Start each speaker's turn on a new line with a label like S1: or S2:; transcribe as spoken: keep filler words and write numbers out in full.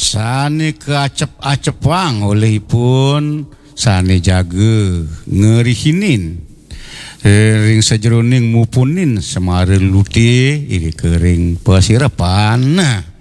S1: Sani keacep-acepang olehipun sani jaga ngerihinin ring sajeroning mupunin semare luti iri kering pasirapan. Nah